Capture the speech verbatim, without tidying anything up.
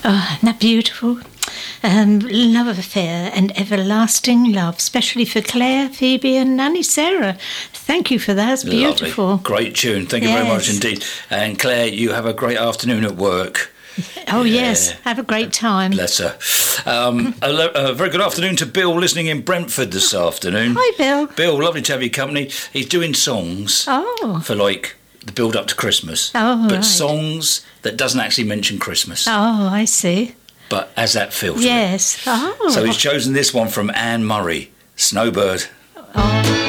Oh, isn't that beautiful? Um, love affair and everlasting love, especially for Claire, Phoebe and Nanny Sarah. Thank you for that. It's beautiful. Lovely. Great tune. Thank you yes. very much indeed. And Claire, you have a great afternoon at work. Oh, yeah. yes. Have a great time. Bless her. Um, a, lo- a very good afternoon to Bill, listening in Brentford this afternoon. Hi, Bill. Bill, lovely to have your company. He's doing songs oh. for, like, the build-up to Christmas. Oh, But right. songs that doesn't actually mention Christmas. Oh, I see. But as that feels. Yes. Oh. So he's chosen this one from Anne Murray, Snowbird.